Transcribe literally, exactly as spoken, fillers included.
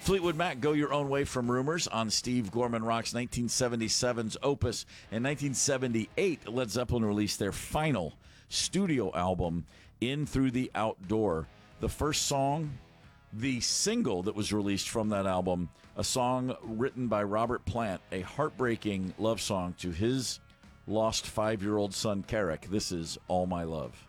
Fleetwood Mac, Go Your Own Way from Rumors on Steve Gorman Rock's nineteen seventy-seven's Opus. In nineteen seventy-eight, Led Zeppelin released their final studio album, In Through the Outdoor. The first song, the single that was released from that album, a song written by Robert Plant, a heartbreaking love song to his lost five-year-old son, Carrick. This is All My Love.